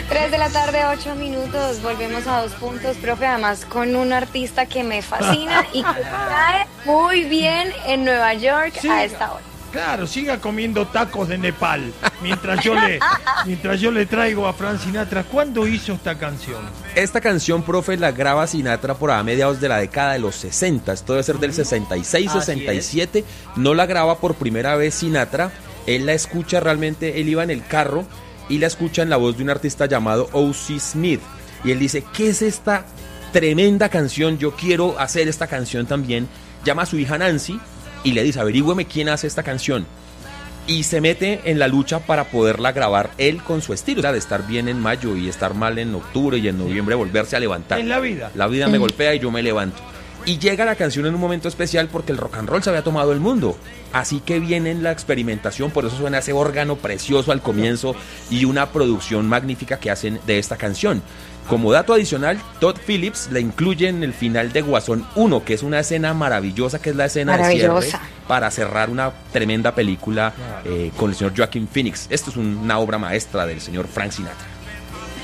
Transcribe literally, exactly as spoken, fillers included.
Tres de la tarde, ocho minutos, volvemos a Dos Puntos, profe, además con un artista que me fascina y que cae muy bien en Nueva York sí, a esta hora. Claro, siga comiendo tacos de Nepal, mientras yo le, mientras yo le traigo a Frank Sinatra. ¿Cuándo hizo esta canción? Esta canción, profe, la graba Sinatra por a mediados de la década de los sesenta, esto debe ser del sesenta y seis, sesenta y siete, no la graba por primera vez Sinatra, él la escucha realmente, él iba en el carro, y la escucha en la voz de un artista llamado O C Smith. Y él dice, ¿qué es esta tremenda canción? Yo quiero hacer esta canción también. Llama a su hija Nancy y le dice, averígüeme quién hace esta canción. Y se mete en la lucha para poderla grabar él con su estilo. O sea, de estar bien en mayo y estar mal en octubre y en noviembre volverse a levantar. En la vida. La vida me golpea y yo me levanto. Y llega la canción en un momento especial porque el rock and roll se había tomado el mundo. Así que viene en la experimentación, por eso suena ese órgano precioso al comienzo y una producción magnífica que hacen de esta canción. Como dato adicional, Todd Phillips la incluye en el final de Guasón uno, que es una escena maravillosa, que es la escena de cierre para cerrar una tremenda película eh, con el señor Joaquin Phoenix. Esto es una obra maestra del señor Frank Sinatra.